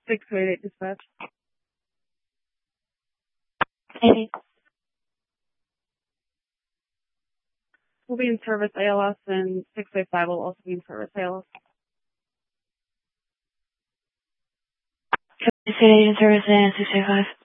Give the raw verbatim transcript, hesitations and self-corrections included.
six two eight eight dispatch. Maybe. We'll be in service A L S, and six oh five will also be in service A L S. six eight eight in service and six oh five.